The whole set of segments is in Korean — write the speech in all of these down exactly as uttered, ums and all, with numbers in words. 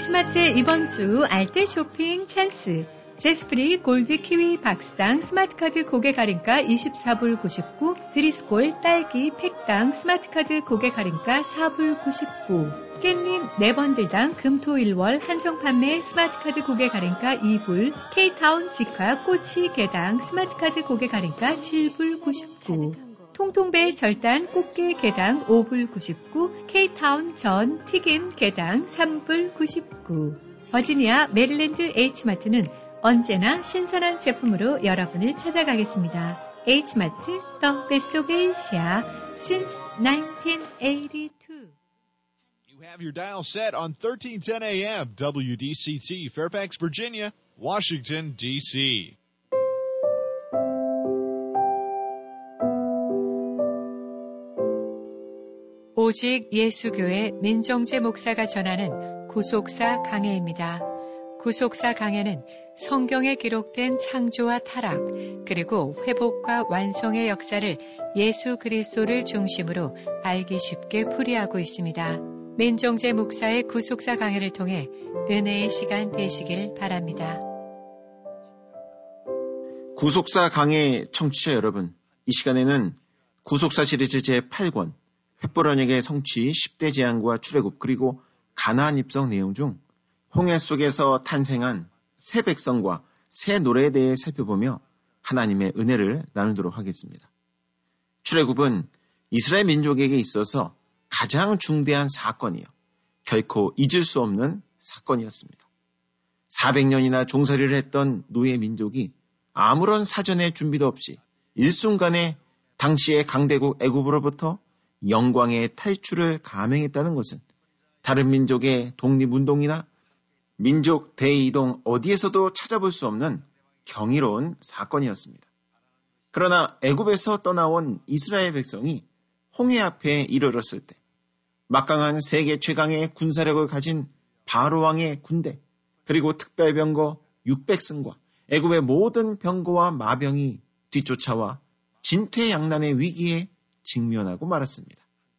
H마트의 이번 주 알뜰 쇼핑 찬스. 제스프리 골드 키위 박스당 스마트카드 고객 할인가 이십사 불 구십구, 드리스콜 딸기 팩당 스마트카드 고객 할인가 사 불 구십구, 깻잎 네 번들당 금토일월 한정 판매 스마트카드 고객 할인가 이 불, K타운 직화 꼬치 개당 스마트카드 고객 할인가 칠 불 구십구, 통통배 절단 꽃게 개당 오 불 구십구, K타운 전 튀김 개당 삼 불 구십구. 버지니아 메릴랜드 H마트는 언제나 신선한 제품으로 여러분을 찾아가겠습니다. H마트, The Best of Asia, since nineteen eighty-two. You have your dial set on thirteen ten A M, W D C T, Fairfax, Virginia, Washington, D C 오직 예수교회 민정재 목사가 전하는 구속사 강해입니다. 구속사 강해는 성경에 기록된 창조와 타락, 그리고 회복과 완성의 역사를 예수 그리스도를 중심으로 알기 쉽게 풀이하고 있습니다. 민정재 목사의 구속사 강해를 통해 은혜의 시간 되시길 바랍니다. 구속사 강해 청취자 여러분, 이 시간에는 구속사 시리즈 제팔 권 횃불 언약의 성취 십 대 재앙과 출애굽 그리고 가나안 입성 내용 중 홍해 속에서 탄생한 새 백성과 새 노래에 대해 살펴보며 하나님의 은혜를 나누도록 하겠습니다. 출애굽은 이스라엘 민족에게 있어서 가장 중대한 사건이요, 결코 잊을 수 없는 사건이었습니다. 사백 년이나 종살이를 했던 노예 민족이 아무런 사전의 준비도 없이 일순간에 당시의 강대국 애굽으로부터 영광의 탈출을 감행했다는 것은 다른 민족의 독립운동이나 민족 대이동 어디에서도 찾아볼 수 없는 경이로운 사건이었습니다. 그러나 애굽에서 떠나온 이스라엘 백성이 홍해 앞에 이르렀을 때 막강한 세계 최강의 군사력을 가진 바로 왕의 군대, 그리고 특별병거 육백 승과 애굽의 모든 병거와 마병이 뒤쫓아와 진퇴양난의 위기에 직면하고 말았습니다.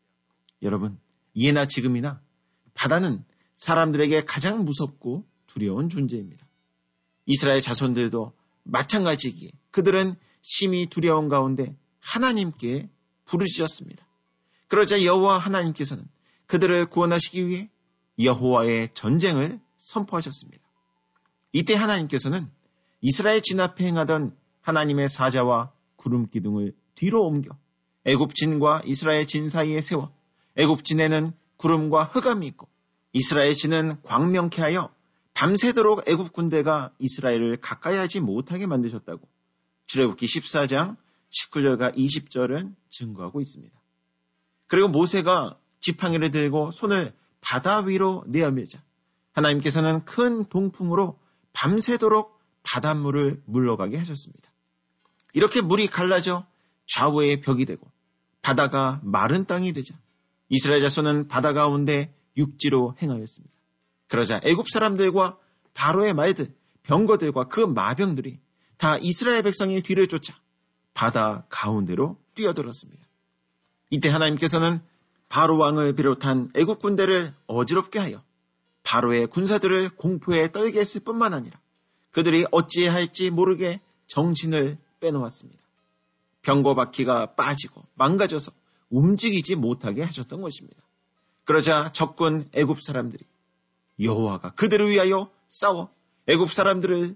여러분, 예나 지금이나 바다는 사람들에게 가장 무섭고 두려운 존재입니다. 이스라엘 자손들도 마찬가지이기에 그들은 심히 두려운 가운데 하나님께 부르짖었습니다. 그러자 여호와 하나님께서는 그들을 구원하시기 위해 여호와의 전쟁을 선포하셨습니다. 이때 하나님께서는 이스라엘 진 앞에 행하던 하나님의 사자와 구름 기둥을 뒤로 옮겨 애굽 진과 이스라엘 진 사이에 세워 애굽 진에는 구름과 흑암이 있고 이스라엘 진은 광명케 하여 밤새도록 애굽 군대가 이스라엘을 가까이 하지 못하게 만드셨다고 출애굽기 십사 장 십구 절과 이십 절은 증거하고 있습니다. 그리고 모세가 지팡이를 들고 손을 바다 위로 내어밀자 하나님께서는 큰 동풍으로 밤새도록 바닷물을 물러가게 하셨습니다. 이렇게 물이 갈라져 좌우의 벽이 되고 바다가 마른 땅이 되자 이스라엘 자손은 바다 가운데 육지로 행하였습니다. 그러자 애굽 사람들과 바로의 말들, 병거들과 그 마병들이 다 이스라엘 백성의 뒤를 쫓아 바다 가운데로 뛰어들었습니다. 이때 하나님께서는 바로 왕을 비롯한 애굽 군대를 어지럽게 하여 바로의 군사들을 공포에 떨게 했을 뿐만 아니라 그들이 어찌해야 할지 모르게 정신을 빼놓았습니다. 병거 바퀴가 빠지고 망가져서 움직이지 못하게 하셨던 것입니다. 그러자 적군 애굽 사람들이 여호와가 그들을 위하여 싸워 애굽 사람들을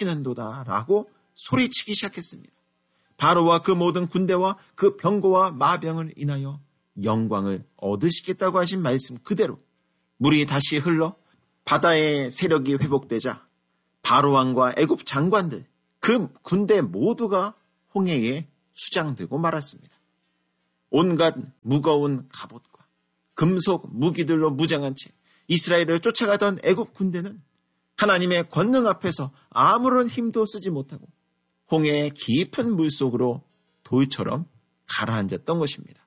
치는도다라고 소리치기 시작했습니다. 바로와 그 모든 군대와 그 병거와 마병을 인하여 영광을 얻으시겠다고 하신 말씀 그대로 물이 다시 흘러 바다의 세력이 회복되자 바로 왕과 애굽 장관들 그 군대 모두가 홍해에 수장되고 말았습니다. 온갖 무거운 갑옷과 금속 무기들로 무장한 채 이스라엘을 쫓아가던 애굽 군대는 하나님의 권능 앞에서 아무런 힘도 쓰지 못하고 홍해의 깊은 물속으로 돌처럼 가라앉았던 것입니다.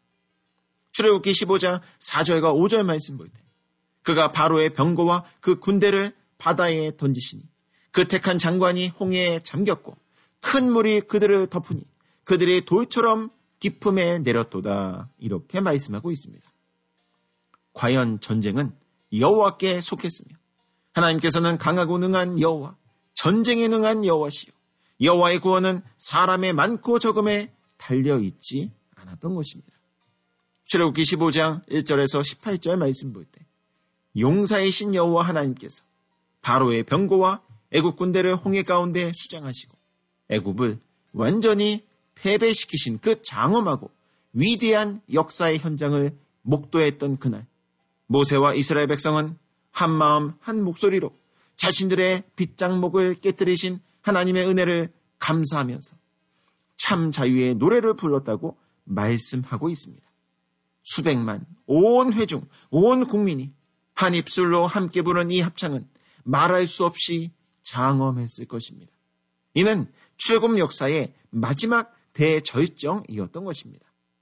출애굽기 십오 장 사 절과 오 절 말씀 볼 때 그가 바로의 병거와 그 군대를 바다에 던지시니 그 택한 장관이 홍해에 잠겼고 큰 물이 그들을 덮으니 그들이 돌처럼 깊음에 내렸도다. 이렇게 말씀하고 있습니다. 과연 전쟁은 여호와께 속했으며 하나님께서는 강하고 능한 여호와, 전쟁에 능한 여호와시요. 여호와의 구원은 사람의 많고 적음에 달려있지 않았던 것입니다. 출애굽기 십오 장 일 절에서 십팔 절 말씀 볼 때 용사이신 여호와 하나님께서 바로의 병거와 애굽 군대를 홍해 가운데 수장하시고 애굽을 완전히 패배시키신 그 장엄하고 위대한 역사의 현장을 목도했던 그날, 모세와 이스라엘 백성은 한 마음 한 목소리로 자신들의 빗장목을 깨뜨리신 하나님의 은혜를 감사하면서 참 자유의 노래를 불렀다고 말씀하고 있습니다. 수백만, 온 회중, 온 국민이 한 입술로 함께 부른 이 합창은 말할 수 없이 장엄했을 것입니다. 이는 출애굽 역사의 마지막 대절정이었던 것입니다.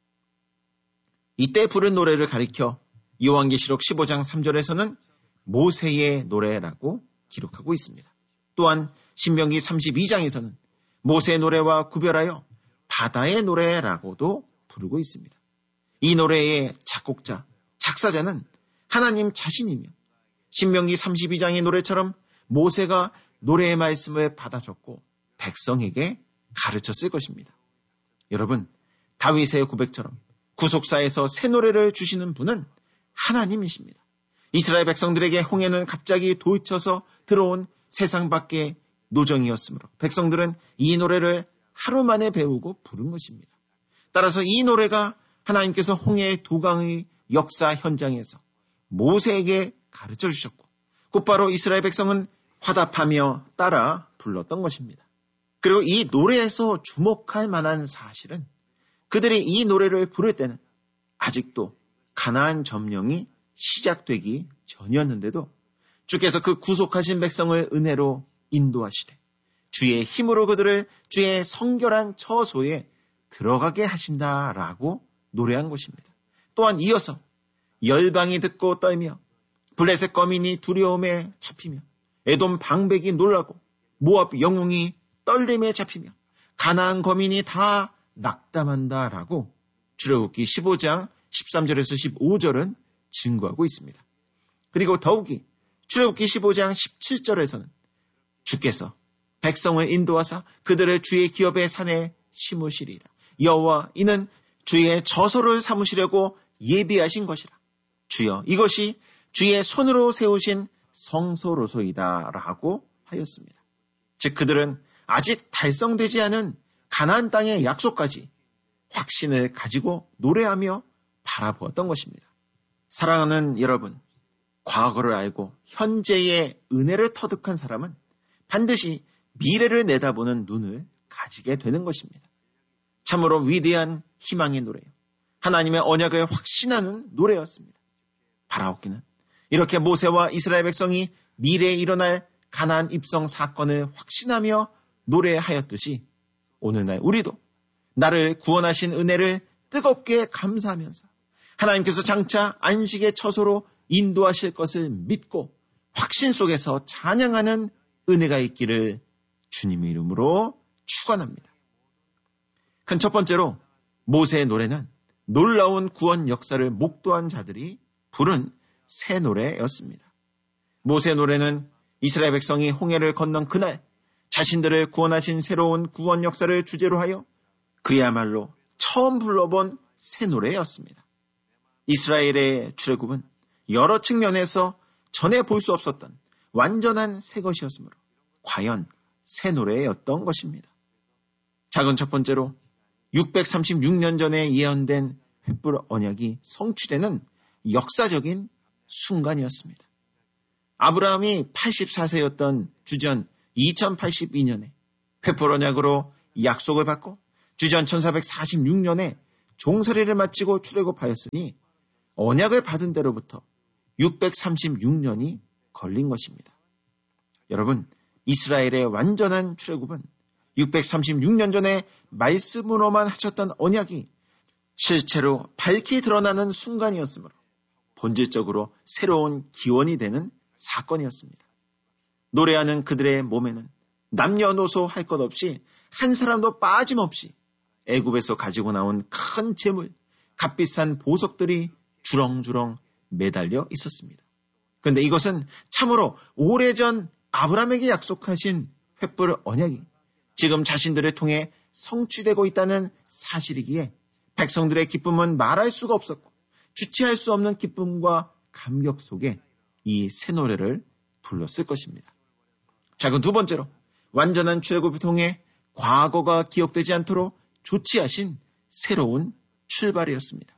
이때 부른 노래를 가리켜 요한계시록 십오 장 삼 절에서는 모세의 노래라고 기록하고 있습니다. 또한 신명기 삼십이 장에서는 모세의 노래와 구별하여 바다의 노래라고도 부르고 있습니다. 이 노래의 작곡자, 작사자는 하나님 자신이며 신명기 삼십이 장의 노래처럼 모세가 노래의 말씀을 받아 적고 백성에게 가르쳤을 것입니다. 여러분, 다윗의 고백처럼 구속사에서 새 노래를 주시는 분은 하나님이십니다. 이스라엘 백성들에게 홍해는 갑자기 도쳐서 들어온 세상 밖의 노정이었으므로 백성들은 이 노래를 하루 만에 배우고 부른 것입니다. 따라서 이 노래가 하나님께서 홍해의 도강의 역사 현장에서 모세에게 가르쳐 주셨고 곧바로 이스라엘 백성은 화답하며 따라 불렀던 것입니다. 그리고 이 노래에서 주목할 만한 사실은 그들이 이 노래를 부를 때는 아직도 가나안 점령이 시작되기 전이었는데도 주께서 그 구속하신 백성을 은혜로 인도하시되 주의 힘으로 그들을 주의 성결한 처소에 들어가게 하신다라고 노래한 것입니다. 또한 이어서 열방이 듣고 떨며 블레셋 거민이 두려움에 잡히며 에돔 방백이 놀라고 모압 영웅이 떨림에 잡히며 가나안 거민이 다 낙담한다라고 출애굽기 십오 장 십삼 절에서 십오 절은 증거하고 있습니다. 그리고 더욱이 출애굽기 십오 장 십칠 절에서는 주께서 백성을 인도하사 그들을 주의 기업의 산에 심으시리이다. 여호와 이는 주의 저소를 삼으시려고 예비하신 것이라. 주여 이것이 주의 손으로 세우신 성소로소이다 라고 하였습니다. 즉 그들은 아직 달성되지 않은 가나안 땅의 약속까지 확신을 가지고 노래하며 바라보았던 것입니다. 사랑하는 여러분, 과거를 알고 현재의 은혜를 터득한 사람은 반드시 미래를 내다보는 눈을 가지게 되는 것입니다. 참으로 위대한 희망의 노래요. 하나님의 언약을 확신하는 노래였습니다. 바라옵기는 이렇게 모세와 이스라엘 백성이 미래에 일어날 가나안 입성 사건을 확신하며 노래하였듯이 오늘날 우리도 나를 구원하신 은혜를 뜨겁게 감사하면서 하나님께서 장차 안식의 처소로 인도하실 것을 믿고 확신 속에서 찬양하는 은혜가 있기를 주님의 이름으로 축원합니다. 큰 첫 번째로 모세의 노래는 놀라운 구원 역사를 목도한 자들이 부른 새 노래였습니다. 모세의 노래는 이스라엘 백성이 홍해를 건넌 그날 자신들을 구원하신 새로운 구원 역사를 주제로 하여 그야말로 처음 불러본 새 노래였습니다. 이스라엘의 출애굽은 여러 측면에서 전에 볼 수 없었던 완전한 새 것이었으므로 과연 새 노래였던 것입니다. 작은 첫 번째로 육백삼십육 년 전에 예언된 횃불 언약이 성취되는 역사적인 순간이었습니다. 아브라함이 팔십사 세였던 주전 이천팔십이 년에 횃불 언약으로 약속을 받고 주전 천사백사십육 년에 종살이를 마치고 출애굽하였으니 언약을 받은 때로부터 육백삼십육 년이 걸린 것입니다. 여러분, 이스라엘의 완전한 출애굽은 육백삼십육 년 전에 말씀으로만 하셨던 언약이 실체로 밝히 드러나는 순간이었으므로 본질적으로 새로운 기원이 되는 사건이었습니다. 노래하는 그들의 몸에는 남녀노소 할 것 없이 한 사람도 빠짐없이 애굽에서 가지고 나온 큰 재물, 값비싼 보석들이 주렁주렁 매달려 있었습니다. 그런데 이것은 참으로 오래전 아브라함에게 약속하신 횃불 언약이 지금 자신들을 통해 성취되고 있다는 사실이기에 백성들의 기쁨은 말할 수가 없었고 주체할 수 없는 기쁨과 감격 속에 이 새 노래를 불렀을 것입니다. 자, 그럼 두 번째로 완전한 출애굽을 통해 과거가 기억되지 않도록 조치하신 새로운 출발이었습니다.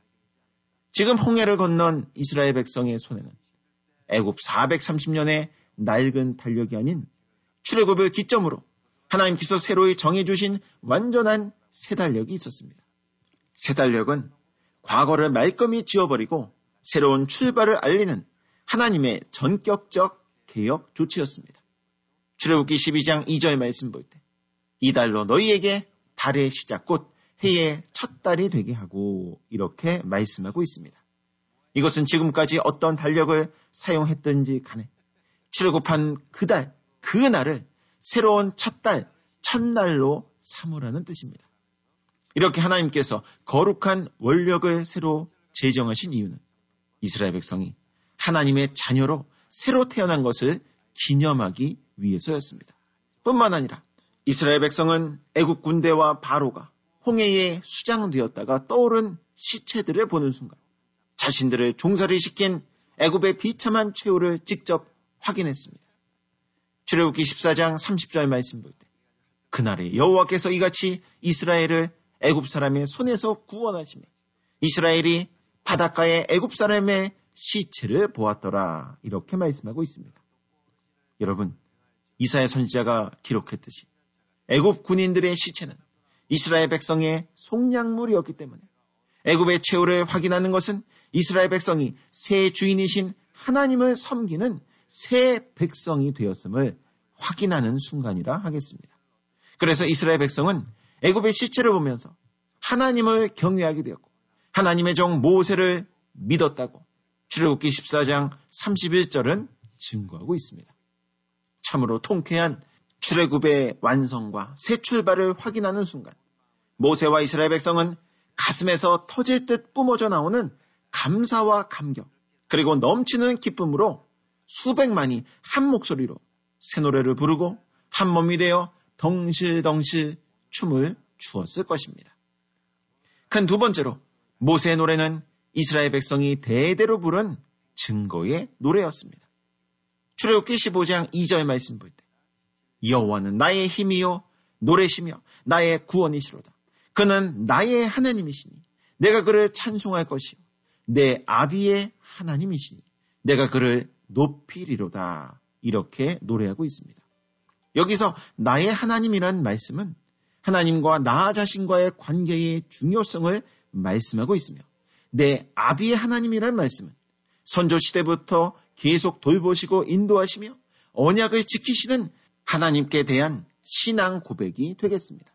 지금 홍해를 건넌 이스라엘 백성의 손에는 애굽 사백삼십 년의 낡은 달력이 아닌 출애굽을 기점으로 하나님께서 새로이 정해주신 완전한 새 달력이 있었습니다. 새 달력은 과거를 말끔히 지워버리고 새로운 출발을 알리는 하나님의 전격적 개혁 조치였습니다. 출애굽기 십이 장 이 절 말씀 볼 때 이 달로 너희에게 달의 시작 곧 해의 첫 달이 되게 하고 이렇게 말씀하고 있습니다. 이것은 지금까지 어떤 달력을 사용했든지 간에 출애굽한 그 달, 그 날을 새로운 첫 달, 첫날로 삼으라는 뜻입니다. 이렇게 하나님께서 거룩한 원력을 새로 제정하신 이유는 이스라엘 백성이 하나님의 자녀로 새로 태어난 것을 기념하기 위해서였습니다. 뿐만 아니라 이스라엘 백성은 애굽 군대와 바로가 홍해에 수장되었다가 떠오른 시체들을 보는 순간 자신들을 종살이 시킨 애굽의 비참한 최후를 직접 확인했습니다. 출애굽기 십사 장 삼십 절 말씀 볼 때 그날에 여호와께서 이같이 이스라엘을 애굽 사람의 손에서 구원하시며 이스라엘이 바닷가에 애굽 사람의 시체를 보았더라 이렇게 말씀하고 있습니다. 여러분, 이사야 선지자가 기록했듯이 애굽 군인들의 시체는 이스라엘 백성의 속량물이었기 때문에 애굽의 최후를 확인하는 것은 이스라엘 백성이 새 주인이신 하나님을 섬기는 새 백성이 되었음을 확인하는 순간이라 하겠습니다. 그래서 이스라엘 백성은 애굽의 시체를 보면서 하나님을 경외하게 되었고 하나님의 종 모세를 믿었다고 출애굽기 십사 장 삼십일 절은 증거하고 있습니다. 참으로 통쾌한 출애굽의 완성과 새 출발을 확인하는 순간 모세와 이스라엘 백성은 가슴에서 터질 듯 뿜어져 나오는 감사와 감격 그리고 넘치는 기쁨으로 수백만이 한 목소리로 새 노래를 부르고 한 몸이 되어 덩실덩실 춤을 추었을 것입니다. 큰 두 번째로 모세의 노래는 이스라엘 백성이 대대로 부른 증거의 노래였습니다. 출애굽기 십오 장 이 절 말씀 볼 때 여호와는 나의 힘이요 노래시며 나의 구원이시로다. 그는 나의 하나님이시니 내가 그를 찬송할 것이요 내 아비의 하나님이시니 내가 그를 높이리로다. 이렇게 노래하고 있습니다. 여기서 나의 하나님이란 말씀은 하나님과 나 자신과의 관계의 중요성을 말씀하고 있으며 내 아비의 하나님이란 말씀은 선조시대부터 계속 돌보시고 인도하시며 언약을 지키시는 하나님께 대한 신앙 고백이 되겠습니다.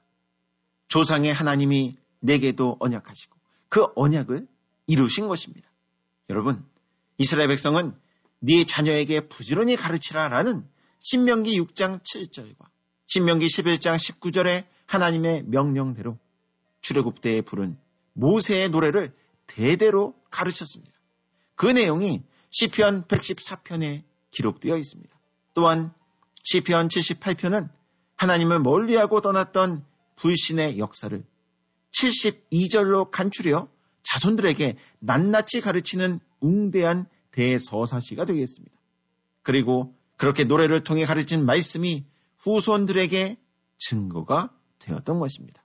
조상의 하나님이 내게도 언약하시고 그 언약을 이루신 것입니다. 여러분, 이스라엘 백성은 네 자녀에게 부지런히 가르치라 라는 신명기 육 장 칠 절과 신명기 십일 장 십구 절의 하나님의 명령대로 출애굽 때에 부른 모세의 노래를 대대로 가르쳤습니다. 그 내용이 시편 백십사 편에 기록되어 있습니다. 또한 시편 칠십팔 편은 하나님을 멀리하고 떠났던 불신의 역사를 칠십이 절로 간추려 자손들에게 낱낱이 가르치는 웅대한 대서사시가 되겠습니다. 그리고 그렇게 노래를 통해 가르친 말씀이 후손들에게 증거가 되었던 것입니다.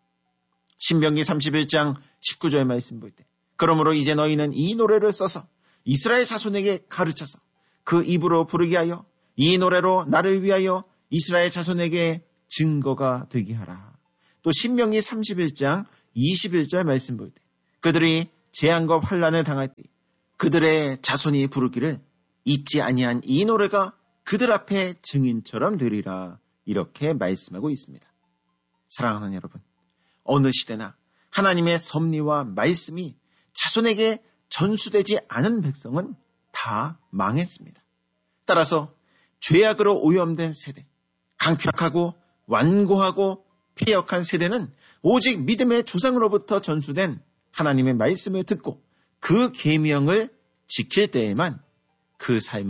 신명기 삼십일 장 십구 절 말씀 볼 때 그러므로 이제 너희는 이 노래를 써서 이스라엘 자손에게 가르쳐서 그 입으로 부르게 하여 이 노래로 나를 위하여 이스라엘 자손에게 증거가 되게 하라. 또 신명기 삼십일 장 이십일 절 말씀 볼 때 그들이 재앙과 환난을 당할 때 그들의 자손이 부르기를 잊지 아니한 이 노래가 그들 앞에 증인처럼 되리라. 이렇게 말씀하고 있습니다. 사랑하는 여러분, 어느 시대나 하나님의 섭리와 말씀이 자손에게 전수되지 않은 백성은 다 망했습니다. 따라서 죄악으로 오염된 세대, 강팍하고 완고하고 폐역한 세대는 오직 믿음의 조상으로부터 전수된 하나님의 말씀을 듣고 그 계명을 지킬 때에만 그 삶을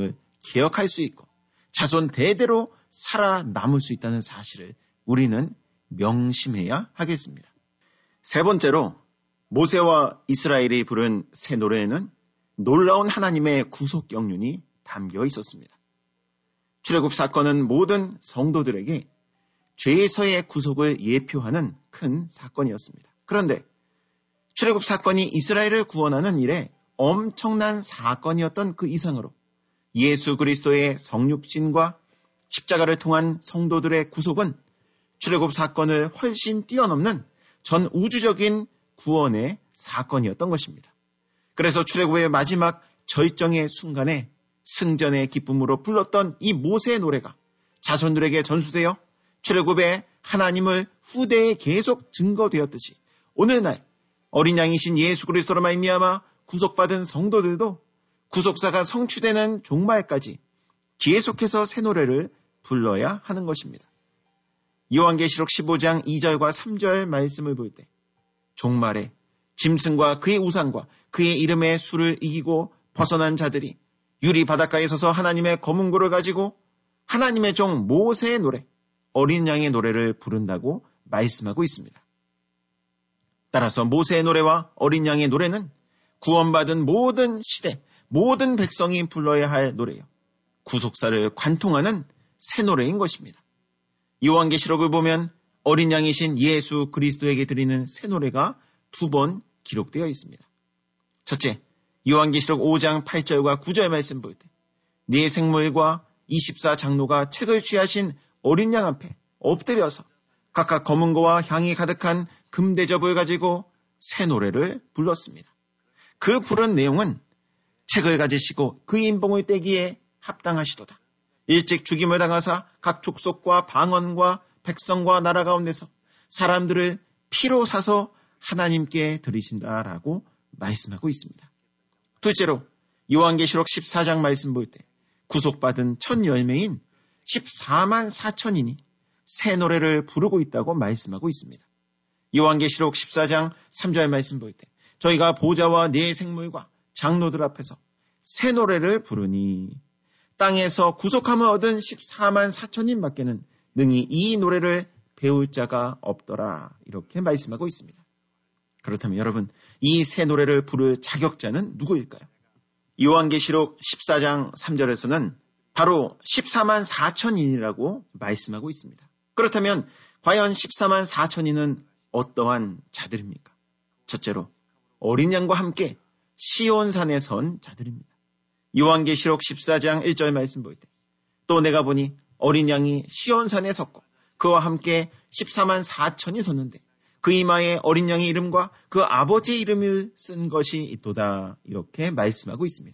개혁할 수 있고 자손 대대로 살아남을 수 있다는 사실을 우리는 명심해야 하겠습니다. 세 번째로 모세와 이스라엘이 부른 새 노래에는 놀라운 하나님의 구속 경륜이 담겨 있었습니다. 출애굽 사건은 모든 성도들에게 죄에서의 구속을 예표하는 큰 사건이었습니다. 그런데 출애굽 사건이 이스라엘을 구원하는 일에 엄청난 사건이었던 그 이상으로 예수 그리스도의 성육신과 십자가를 통한 성도들의 구속은 출애굽 사건을 훨씬 뛰어넘는 전 우주적인 구원의 사건이었던 것입니다. 그래서 출애굽의 마지막 절정의 순간에 승전의 기쁨으로 불렀던 이 모세의 노래가 자손들에게 전수되어 출애굽의 하나님을 후대에 계속 증거되었듯이 오늘날 어린 양이신 예수 그리스도로 말미암아 구속받은 성도들도 구속사가 성취되는 종말까지 계속해서 새 노래를 불러야 하는 것입니다. 요한계시록 십오 장 이 절과 삼 절 말씀을 볼 때 종말에 짐승과 그의 우상과 그의 이름의 수를 이기고 벗어난 자들이 유리 바닷가에 서서 하나님의 검은고를 가지고 하나님의 종 모세의 노래, 어린 양의 노래를 부른다고 말씀하고 있습니다. 따라서 모세의 노래와 어린 양의 노래는 구원받은 모든 시대, 모든 백성이 불러야 할 노래요. 구속사를 관통하는 새 노래인 것입니다. 요한계시록을 보면 어린 양이신 예수 그리스도에게 드리는 새 노래가 두 번 기록되어 있습니다. 첫째, 요한계시록 오 장 팔 절과 구 절 말씀 볼 때 네 생물과 이십사 장로가 책을 취하신 어린 양 앞에 엎드려서 각각 검은고와 향이 가득한 금대접을 가지고 새 노래를 불렀습니다. 그 부른 내용은 책을 가지시고 그 인봉을 떼기에 합당하시도다. 일찍 죽임을 당하사 각 족속과 방언과 백성과 나라 가운데서 사람들을 피로 사서 하나님께 드리신다라고 말씀하고 있습니다. 둘째로 요한계시록 십사 장 말씀 볼 때 구속받은 첫 열매인 십사만 사천인이 새 노래를 부르고 있다고 말씀하고 있습니다. 요한계시록 십사 장 삼 절 말씀 볼 때 저희가 보좌와 네 생물과 장로들 앞에서 새 노래를 부르니 땅에서 구속함을 얻은 십사만 사천인 밖에는 능히 이 노래를 배울 자가 없더라. 이렇게 말씀하고 있습니다. 그렇다면 여러분, 이 새 노래를 부를 자격자는 누구일까요? 요한계시록 십사 장 삼 절에서는 바로 십사만 사천인이라고 말씀하고 있습니다. 그렇다면 과연 십사만 사천인은 어떠한 자들입니까? 첫째로 어린 양과 함께 시온산에 선 자들입니다. 요한계시록 십사 장 일 절 말씀 볼 때 또 내가 보니 어린 양이 시온산에 섰고 그와 함께 십사만 사천이 섰는데 그 이마에 어린 양의 이름과 그 아버지의 이름을 쓴 것이 있도다. 이렇게 말씀하고 있습니다.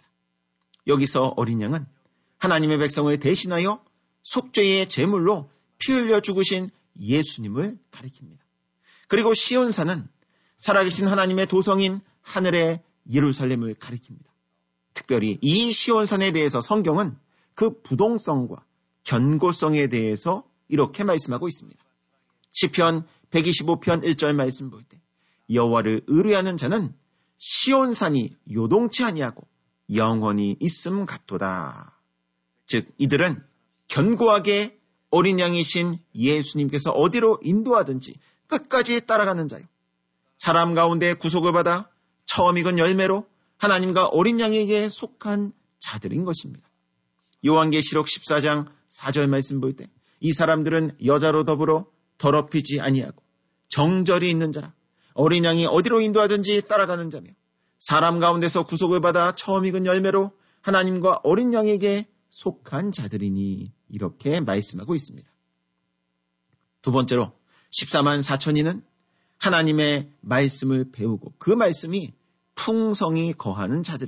여기서 어린 양은 하나님의 백성을 대신하여 속죄의 제물로 피 흘려 죽으신 예수님을 가리킵니다. 그리고 시온산은 살아계신 하나님의 도성인 하늘의 예루살렘을 가리킵니다. 특별히 이 시온산에 대해서 성경은 그 부동성과 견고성에 대해서 이렇게 말씀하고 있습니다. 시편 백이십오 편 일 절 말씀 볼 때 여호와를 의뢰하는 자는 시온산이 요동치 아니하고 영원히 있음 같도다. 즉 이들은 견고하게 어린 양이신 예수님께서 어디로 인도하든지 끝까지 따라가는 자요. 사람 가운데 구속을 받아 처음 익은 열매로 하나님과 어린 양에게 속한 자들인 것입니다. 요한계시록 십사 장 사 절 말씀 볼 때 이 사람들은 여자로 더불어 더럽히지 아니하고 정절이 있는 자라 어린 양이 어디로 인도하든지 따라가는 자며 사람 가운데서 구속을 받아 처음 익은 열매로 하나님과 어린 양에게 속한 자들이니 이렇게 말씀하고 있습니다. 두 번째로 십사만 사천인은 하나님의 말씀을 배우고 그 말씀이 풍성히 거하는 자들